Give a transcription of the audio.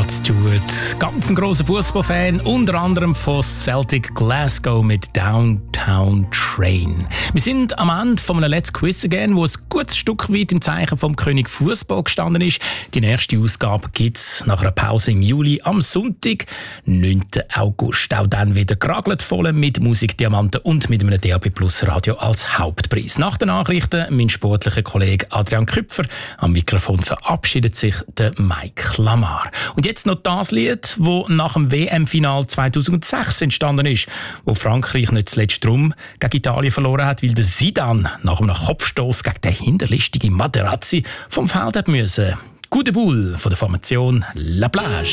Rod Stewart, ganz ein grosser Fußballfan, unter anderem von Celtic Glasgow mit Downtown Train. Wir sind am Ende von einem Let's Quiz Again, wo ein gutes Stück weit im Zeichen vom König Fußball gestanden ist. Die nächste Ausgabe gibt es nach einer Pause im Juli am Sonntag, 9. August. Auch dann wieder geragelt voll mit Musikdiamanten und mit einem DAB Plus Radio als Hauptpreis. Nach den Nachrichten mein sportlicher Kollege Adrian Küpfer. Am Mikrofon verabschiedet sich der Mike Lamar. Und jetzt noch das Lied, das nach dem WM-Final 2006 entstanden ist, wo Frankreich nicht zuletzt drum gegen Italien verloren hat, weil der Zidane nach einem Kopfstoß gegen den hinterlistigen Materazzi vom Feld hat müssen. Gute Boule von der Formation La Plage.